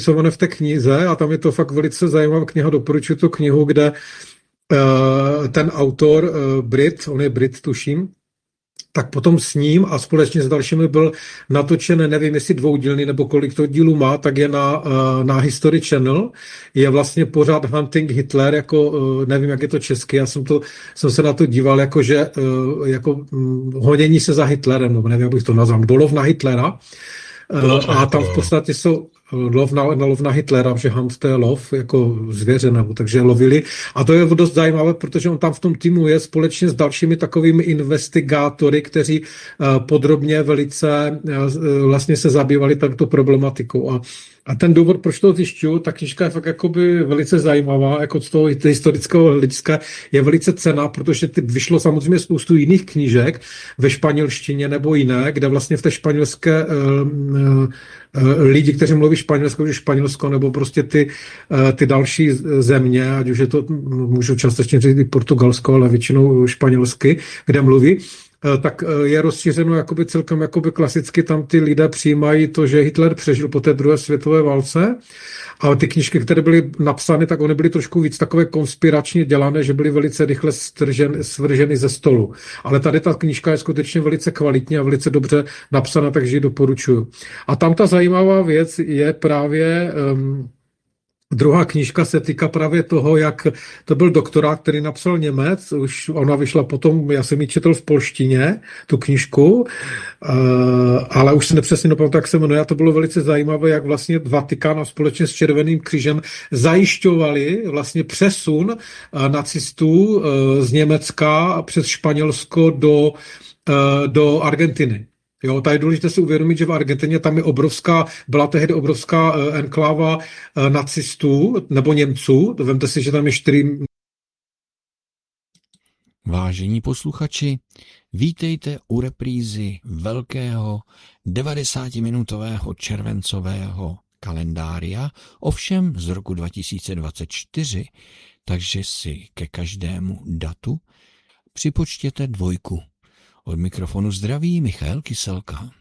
v té knize a tam je to fakt velice zajímavá kniha, doporučuji tu knihu, kde ten autor Brit, on je Brit, tuším, tak potom s ním a společně s dalšími byl natočen, nevím, jestli dvoudílný nebo kolik to dílů má, tak je na History Channel. Je vlastně pořád Hunting Hitler, jako nevím, jak je to česky, já jsem se na to díval, jako honění se za Hitlerem, nebo nevím, jak bych to nazval, dolov na Hitlera. A tam v podstatě jsou lov na Hitlera, že Hunt to je lov, jako zvěře, nebo takže lovili. A to je dost zajímavé, protože on tam v tom týmu je společně s dalšími takovými investigátory, kteří podrobně velice vlastně se zabývali touto problematikou. A ten důvod, proč to zjišťuju, ta knížka je fakt jakoby velice zajímavá, jako z toho historického hlediska je velice cenná, protože vyšlo samozřejmě spoustu jiných knížek ve španělštině nebo jiné, kde vlastně v té španělské lidi, kteří mluví Španělsko, nebo prostě ty další země, ať už je to, můžu částečně říct i Portugalsko, ale většinou španělsky, kde mluví, tak je rozšířeno jakoby celkem jakoby klasicky, tam ty lidé přijímají to, že Hitler přežil po té druhé světové válce, ale ty knížky, které byly napsány, tak ony byly trošku víc takové konspiračně dělané, že byly velice rychle svrženy ze stolu. Ale tady ta knížka je skutečně velice kvalitní a velice dobře napsaná, takže ji doporučuju. A tam ta zajímavá věc je právě druhá knížka se týká právě toho, jak to byl doktorát, který napsal Němec, už ona vyšla potom, já jsem ji četl v polštině, tu knížku, ale už se nepřesně nepamatuji, jak se jmenuje, a to bylo velice zajímavé, jak vlastně Vatikán a společně s Červeným křížem zajišťovali vlastně přesun nacistů z Německa přes Španělsko do Argentiny. Jo, tady je důležité si uvědomit, že v Argentině tam byla tehdy obrovská enkláva nacistů nebo Němců. Vemte si, že tam je 4. Vážení posluchači, vítejte u reprízy velkého 90-minutového červencového kalendária, ovšem z roku 2024, takže si ke každému datu připočtěte 2. Od mikrofonu zdraví Michal Kyselka.